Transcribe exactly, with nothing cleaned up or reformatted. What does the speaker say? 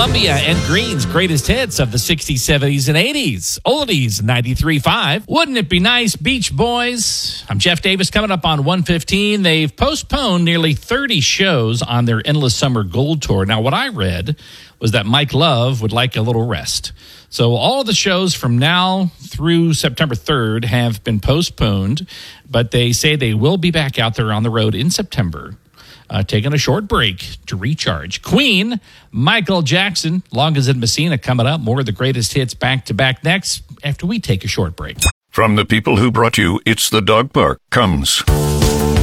Columbia and Green's greatest hits of the sixties, seventies, and eighties. Oldies ninety-three point five. Wouldn't it be nice, Beach Boys? I'm Jeff Davis. Coming up on one fifteen, they've postponed nearly thirty shows on their Endless Summer Gold Tour. Now, what I read was that Mike Love would like a little rest. So all of the shows from now through September third have been postponed, but they say they will be back out there on the road in September. Uh, taking a short break to recharge. Queen, Michael Jackson, Long as in Messina coming up. More of the greatest hits back to back next after we take a short break. From the people who brought you It's the Dog Park comes